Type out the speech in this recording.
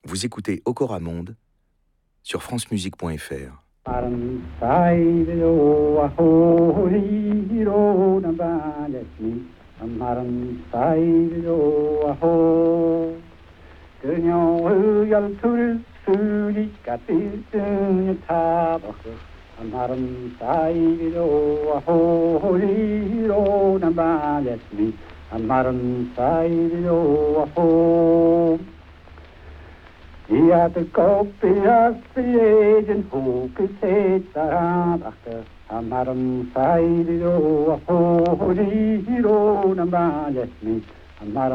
Vous écoutez Okora Monde sur francemusique.fr. 그녀의 열투를 쓰니까 뜰등에 타박서 한마름 사이비로 호리로 남발했으니 한마름 사이비로 호 이 아들 꽃비었으예진 후끝에 따라박서 한마름 사이비로 호리로 남발했으니 한마름